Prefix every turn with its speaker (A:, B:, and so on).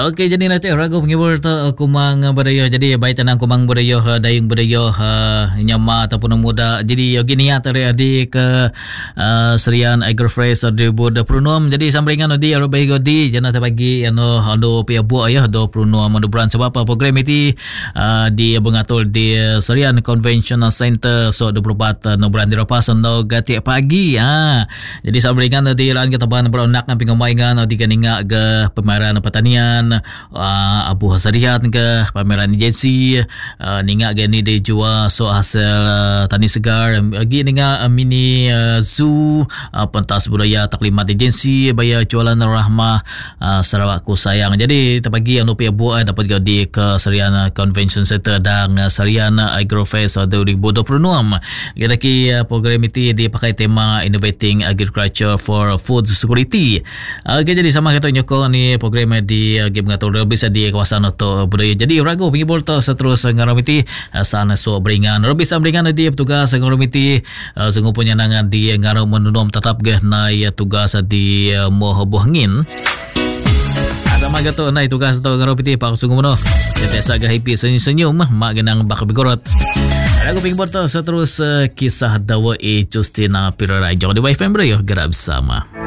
A: Okey, jadi nanti ragu penghibur tu kumang budaya. Jadi baik tenang kumang budaya dayung budaya nyama ataupun muda. Jadi yogi niat tadi ke serian Agrofresh di Buda Prunom. Jadi sambringan di Arabai Godi jana pagi ando pia buat ya do Prunom ando bulan sebab program itu di bengatul di serian Convention Center so 24 no bulan dirapas no gati pagi. Jadi sambringan di lan kita bahan beronak ng pingumaingan di kaninga ke pameran pertanian Abu Hasariat ke pameran agensi ninga gani di jua so hasil tani segar lagi ninga mini zoo pentas budaya taklimat agensi baya jualan rahmah Sarawak ku sayang. Jadi terpagi anu pia buat dapat di ke Serian Convention Center dan Serian Agrofresh 2026. Kita program itu dipakai tema Innovating Agriculture for Food Security. Okay, jadi sama kita nyokong ni program di game ngatur bisa di kawasan atau budaya. Jadi ragu pengibul tu seterus ngaramiti sana so beringan. Bisa beringan di petugas ngaramiti sungguh punya nangan di ngaram menunum tetap geh nai tugas di moh buhangin. Ada maga tu nai tugas tu ngaramiti pak sungguh mono. Biasa gah happy senyum mak genang bak bigorot. Ragu pengibul tu seterus kisah dawa Justina Pirarai. Jangan di wifi bro yo gerak bersama.